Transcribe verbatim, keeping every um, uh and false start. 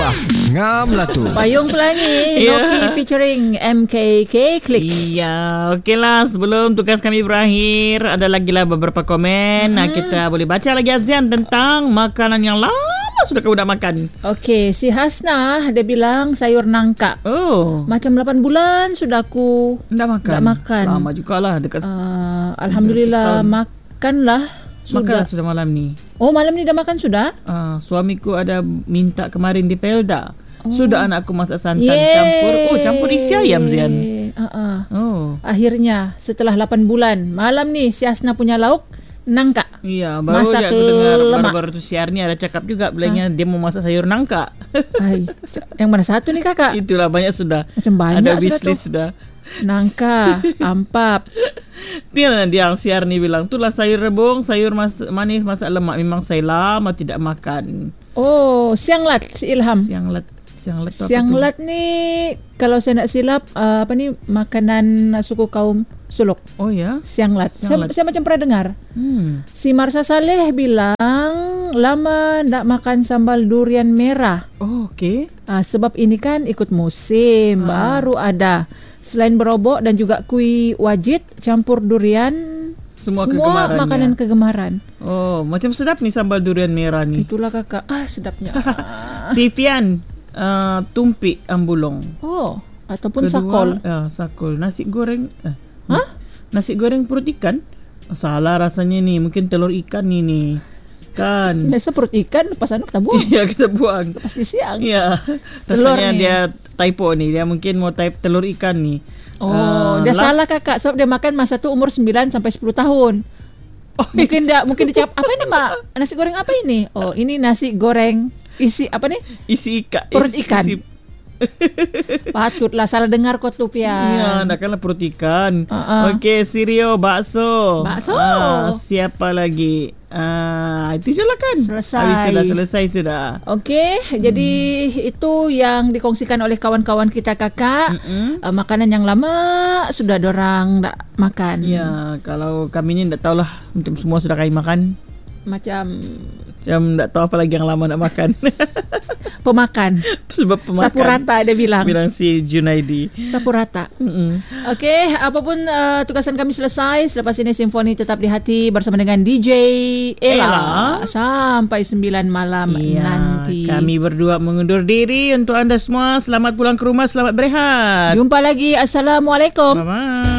Wah, ngam lah tu. Payung Pelangi, Yeah. Noki featuring M K K Click. Iya, okey lah. Sebelum tugas kami berakhir, ada lagi lah beberapa komen. Hmm. Kita boleh baca lagi Azian tentang makanan yang lama sudah kau nak makan. Okey, si Hasnah dia bilang sayur nangka. Oh, Macam lapan bulan sudah aku dah makan. Dah makan. Lama jugalah dekat uh, Alhamdulillah setahun. makanlah sudah. Makanlah sudah malam ni. Oh, malam ni dah makan sudah? Uh, suamiku ada minta kemarin di Pelda. Oh. Sudah anakku masak santan Yeay. campur. Oh, campur isi ayam Zian. Uh-uh. Oh. Akhirnya setelah lapan bulan, malam ni si Hasnah punya lauk nangka. Iya, baru Masak je aku dengar lemak. baru-baru tu siar ni ada cakap juga bilangnya dia mau masak sayur nangka. Hai, yang mana satu ni kakak? Itulah banyak sudah. Macam banyak ada sudah bisnis tu. sudah. Nangka, ampap. Dia dia yang siar ni bilang, itulah sayur rebung, sayur mas, manis, masak lemak. Memang saya lama tidak makan. Oh, siang lat si Ilham. Siang lat, siang lat. tu apa Siang tu? lat ni kalau saya nak silap uh, apa ni makanan suku kaum Suluk. Oh ya. Siang lat. Siang Saya, lat. saya macam pernah dengar. Hmm. Si Marsa Saleh bilang lama tak makan sambal durian merah. Oh, okey. Uh, sebab ini kan ikut musim, Ah. baru ada. Selain berobok dan juga kuih wajit campur durian, Semua, semua kegemarannya. makanan kegemaran. Oh, macam sedap ni sambal durian merah ni. Itulah kakak. Ah, sedapnya. Si Fian uh, tumpik ambulong. Oh, ataupun Kedua, sakol. Ya, sakol. Nasi goreng. Eh, Hah? Nasi goreng perut ikan. Oh, salah rasanya ni. Mungkin telur ikan ni ni. Kan. Biasa perut ikan lepas anu kita buang. Iya, kita buang. Lepas di siang. Iya. Telur Rasanya ni. dia typo ni. Dia mungkin mau type telur ikan ni. Oh, Ah, dia last- salah kakak sebab dia makan masa tu umur sembilan sampai sepuluh tahun. Oh, Mungkin dia mungkin dia cakap, "Apa ini, Mbak? Nasi goreng apa ini?" Oh, ini nasi goreng isi apa nih? isi ikan. Perut isi- ikan. isi- Patutlah salah dengar kau tu, Ya, Pian. nakkanlah perut ikan. Uh-uh. Okey, Sirio, bakso. Bakso. Ah, siapa lagi? Ah, itu je lah kan. Selesai. Habis sudah selesai sudah. Okey, hmm. jadi itu yang dikongsikan oleh kawan-kawan kita kakak. Mm-mm. Uh, makanan yang lama sudah dorang tak makan. Ya, kalau kami ni tak tahulah, macam semua sudah kami makan. Macam Macam tak tahu apa lagi yang lama nak makan. pemakan. Sebab pemakan. Sapu rata dia bilang. Bilang si Junaidi. Sapu rata. Mm-mm. Okey, apapun uh, tugasan kami selesai. Selepas ini Simfoni tetap di hati bersama dengan D J Ella, Ella. sampai sembilan malam Ya, nanti. kami berdua mengundur diri. Untuk anda semua, selamat pulang ke rumah, selamat berehat. Jumpa lagi. Assalamualaikum. Bye-bye.